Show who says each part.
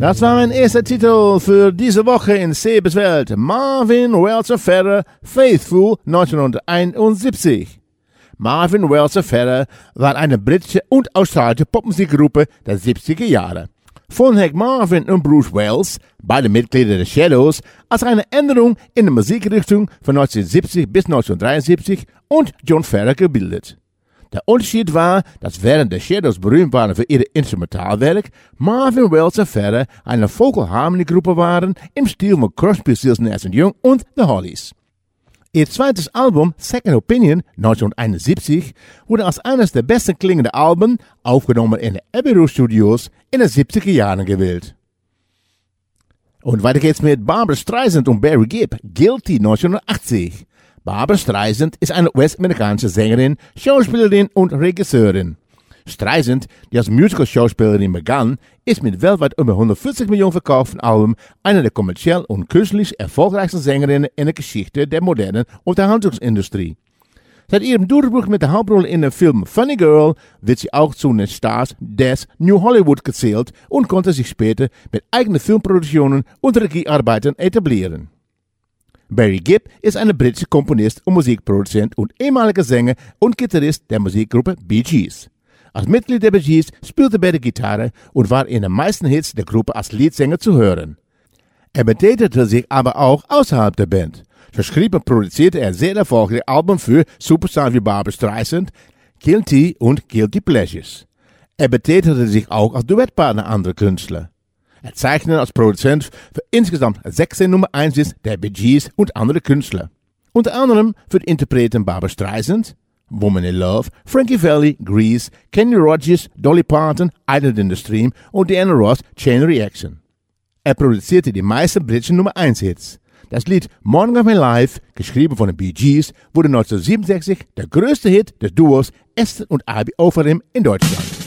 Speaker 1: Das war mein erster Titel für diese Woche in Sebes Welt. Marvin Welzer Ferrer, Faithful, 1971. Marvin Welzer Ferrer war eine britische und australische Popmusikgruppe der 70er Jahre. Von Hank Marvin und Bruce Wells, beide Mitglieder der Shadows, als eine Änderung in der Musikrichtung von 1970 bis 1973 und John Ferrer gebildet. Der Unterschied war, dass während der Shadows berühmt waren für ihr Instrumentalwerk, Marvin Welzer Ferrer eine Vocal Harmony Gruppe waren im Stil von Crosby, Stills, Nash Young und The Hollies. Ihr zweites Album Second Opinion 1971 wurde als eines der besten klingenden Alben, aufgenommen in den Abbey Road Studios, in den 70er Jahren gewählt. Und weiter geht's mit Barbra Streisand und Barry Gibb, Guilty 1980. Barbra Streisand ist eine US-amerikanische Sängerin, Schauspielerin und Regisseurin. Streisand, die als Musical-Schauspielerin begann, ist mit weltweit über 140 Millionen verkauften Alben eine der kommerziell und künstlerisch erfolgreichsten Sängerinnen in der Geschichte der modernen Unterhaltungsindustrie. Seit ihrem Durchbruch mit der Hauptrolle in dem Film Funny Girl wird sie auch zu den Stars des New Hollywood gezählt und konnte sich später mit eigenen Filmproduktionen und Regiearbeiten etablieren. Barry Gibb ist ein britischer Komponist und Musikproduzent und ehemaliger Sänger und Gitarrist der Musikgruppe Bee Gees. Als Mitglied der Bee Gees spielte er die Gitarre und war in den meisten Hits der Gruppe als Leadsänger zu hören. Er betätigte sich aber auch außerhalb der Band. So schrieb und produzierte er sehr erfolgreiche Alben für Superstars wie Barbra Streisand, Guilty und Guilty Pleasures. Er betätigte sich auch als Duettpartner anderer Künstler. Er zeichnete als Produzent für insgesamt 16 Nummer 1 Hits der Bee Gees und andere Künstler. Unter anderem für die Interpreten Barbra Streisand, Woman in Love, Frankie Valli, Grease, Kenny Rogers, Dolly Parton, Island in the Stream und Diana Ross, Chain Reaction. Er produzierte die meisten britischen Nummer 1 Hits. Das Lied Morning of My Life, geschrieben von den Bee Gees, wurde 1967 der größte Hit des Duos Esther und Abi Ofarim in Deutschland.